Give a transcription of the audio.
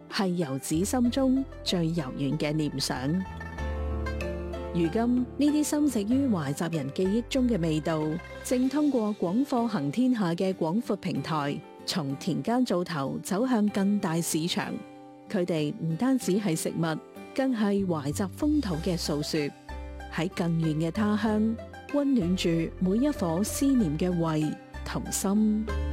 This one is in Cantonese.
係遊子心中最柔軟嘅念想。如今呢啲深植於懷集人記憶中嘅味道，正通過廣貨行天下嘅廣闊平台，從田間灶頭走向更大市場。佢哋唔單止係食物，更係懷集風土嘅訴說。喺更遠嘅他鄉，溫暖住每一顆思念嘅胃同心。